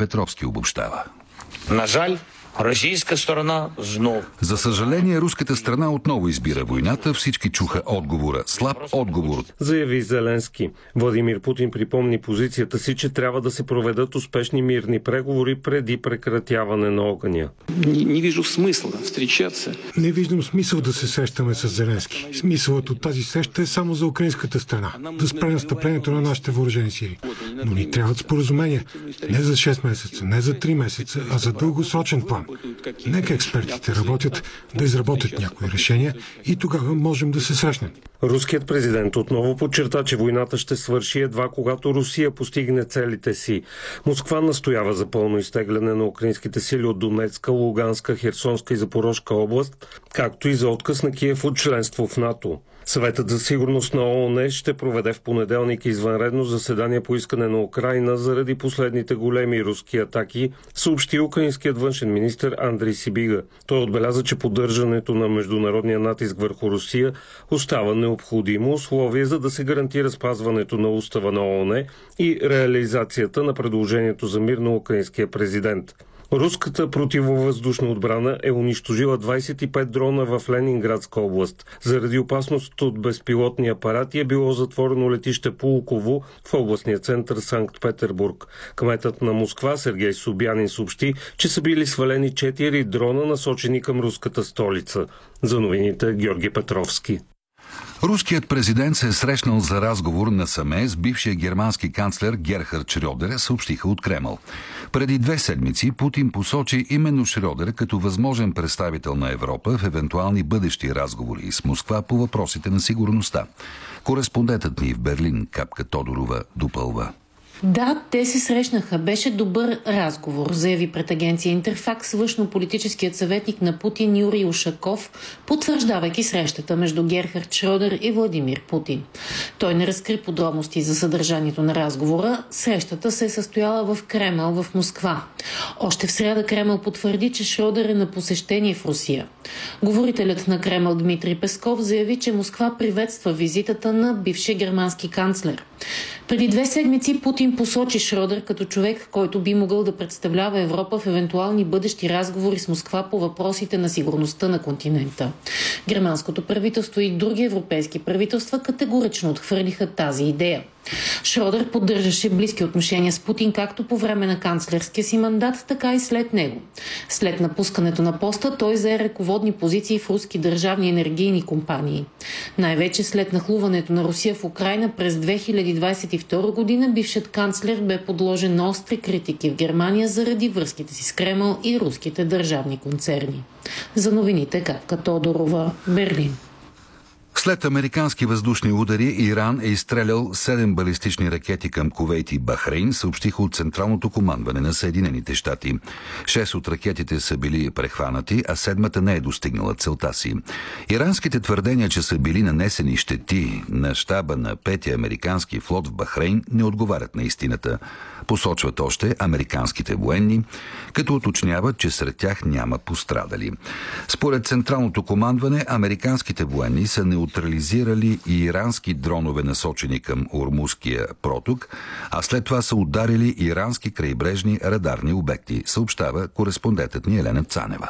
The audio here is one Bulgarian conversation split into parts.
Петровски обобщава. На жаль, российска страна знов. За съжаление, руската страна отново избира войната. Всички чуха отговора. Слаб отговор, заяви Зеленски. Владимир Путин припомни позицията си, че трябва да се проведат успешни мирни преговори преди прекратяване на огъня. Не вижу смисъл встречаться. Не виждам смисъл да се срещаме с Зеленски. Смисълът от тази среща е само за украинската страна. Да спре настъплението на нашите въоръжени сили. Но ни трябват споразумения. Не за 6 месеца, не за 3 месеца, а за дългосрочен план. Нека експертите работят, да изработят някои решения и тогава можем да се срещнем. Руският президент отново подчерта, че войната ще свърши едва когато Русия постигне целите си. Москва настоява за пълно изтегляне на украинските сили от Донецка, Луганска, Херсонска и Запорожка област, както и за отказ на Киев от членство в НАТО. Съветът за сигурност на ООН ще проведе в понеделник извънредно заседание по искане на Украйна заради последните големи руски атаки, съобщи украинският външен министър Андрей Сибига. Той отбеляза, че поддържането на международния натиск върху Русия остава необходимо условие, за да се гарантира спазването на устава на ООН и реализацията на предложението за мир на украинския президент. Руската противовъздушна отбрана е унищожила 25 дрона в Ленинградска област. Заради опасност от безпилотни апарати е било затворено летище Пулково в областния център Санкт-Петербург. Кметът на Москва Сергей Собянин съобщи, че са били свалени 4 дрона, насочени към руската столица. За новините Георги Петровски. Руският президент се е срещнал за разговор насаме с бившия германски канцлер Герхард Шрьодер, съобщиха от Кремъл. Преди 2 седмици Путин посочи именно Шрьодер като възможен представител на Европа в евентуални бъдещи разговори с Москва по въпросите на сигурността. Кореспондентът ни в Берлин Капка Тодорова допълва. Да, те се срещнаха. Беше добър разговор, заяви пред агенция Интерфакс външнополитическият съветник на Путин Юрий Ушаков, потвърждавайки срещата между Герхард Шрьодер и Владимир Путин. Той не разкри подробности за съдържанието на разговора. Срещата се е състояла в Кремъл в Москва. Още в сряда Кремъл потвърди, че Шрьодер е на посещение в Русия. Говорителят на Кремъл Дмитрий Песков заяви, че Москва приветства визитата на бившия германски канцлер. Преди 2 седмици Путин посочи Шрьодер като човек, който би могъл да представлява Европа в евентуални бъдещи разговори с Москва по въпросите на сигурността на континента. Германското правителство и други европейски правителства категорично отхвърлиха тази идея. Шрьодер поддържаше близки отношения с Путин както по време на канцлерския си мандат, така и след него. След напускането на поста той зае ръководни позиции в руски държавни енергийни компании. Най-вече след нахлуването на Русия в Украйна през 2022 година бившият канцлер бе подложен на остри критики в Германия заради връзките си с Кремъл и руските държавни концерни. За новините Капка Тодорова, Берлин. След американски въздушни удари, Иран е изстрелял 7 балистични ракети към Кувейт и Бахрейн, съобщиха от Централното командване на Съединените щати. 6 от ракетите са били прехванати, а 7-та не е достигнала целта си. Иранските твърдения, че са били нанесени щети на щаба на 5-ти американски флот в Бахрейн, не отговарят на истината. Посочват още американските военни, като уточняват, че сред тях няма пострадали. Според Централното командване, американските военни са неутрализирали и ирански дронове, насочени към Ормузския проток, а след това са ударили ирански крайбрежни радарни обекти, съобщава кореспондентът ни Елена Цанева.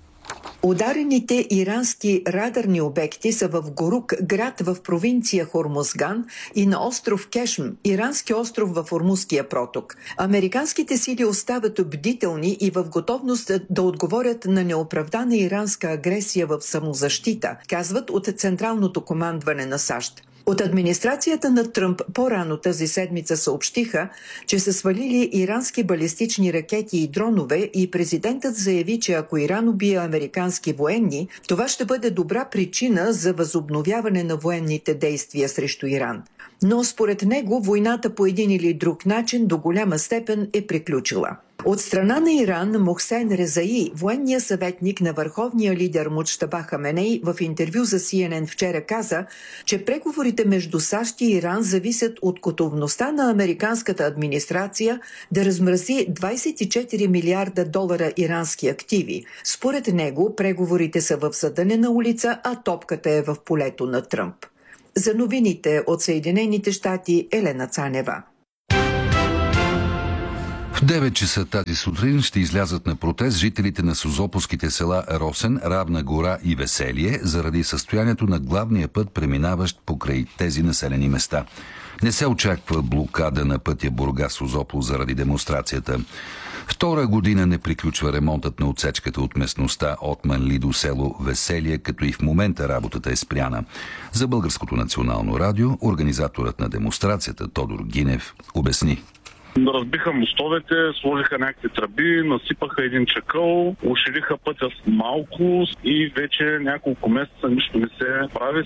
Ударените ирански радарни обекти са в Горук, град в провинция Хормузган, и на остров Кешм, ирански остров в Ормузския проток. Американските сили остават бдителни и в готовност да отговорят на неоправдана иранска агресия в самозащита, казват от Централното командване на САЩ. От администрацията на Тръмп по-рано тази седмица съобщиха, че са свалили ирански балистични ракети и дронове и президентът заяви, че ако Иран убие американски военни, това ще бъде добра причина за възобновяване на военните действия срещу Иран. Но според него войната по един или друг начин до голяма степен е приключила. От страна на Иран Мохсен Резаи, военният съветник на върховния лидер Муджтаба Хаменей, в интервю за CNN вчера каза, че преговорите между САЩ и Иран зависят от готовността на американската администрация да размрази 24 милиарда долара ирански активи. Според него преговорите са в задънена улица, а топката е в полето на Тръмп. За новините от Съединените щати, Елена Цанева. В 9 часа тази сутрин ще излязат на протест жителите на созополските села Росен, Равна гора и Веселие заради състоянието на главния път, преминаващ покрай тези населени места. Не се очаква блокада на пътя Бургас-Созопол заради демонстрацията. Втора година не приключва ремонтът на отсечката от местността Отманли до село Веселие, като и в момента работата е спряна. За Българското национално радио организаторът на демонстрацията Тодор Гинев обясни. Разбиха мостовете, сложиха някакви тръби, насипаха един чакъл, ушириха пътя с малко и вече няколко месеца нищо не се прави.